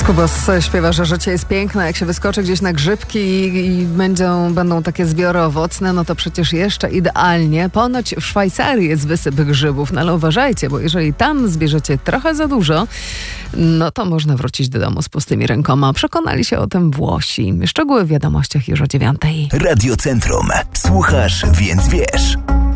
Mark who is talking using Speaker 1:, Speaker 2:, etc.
Speaker 1: Skubos śpiewa, że życie jest piękne. Jak się wyskoczy gdzieś na grzybki i będą takie zbiory owocne, no to przecież jeszcze idealnie. Ponoć w Szwajcarii jest wysyp grzybów, no ale uważajcie, bo jeżeli tam zbierzecie trochę za dużo, no to można wrócić do domu z pustymi rękoma. Przekonali się o tym Włosi. Szczegóły w wiadomościach już o 9:00.
Speaker 2: Radio Centrum. Słuchasz, więc wiesz.